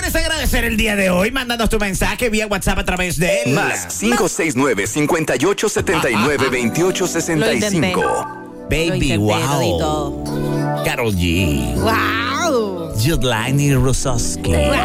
quieres agradecer el día de hoy, mándanos tu mensaje vía WhatsApp a través de él. Más 569-5879-2865. Baby, wow. Karol G. Wow. Judlani Rosowski. Wow.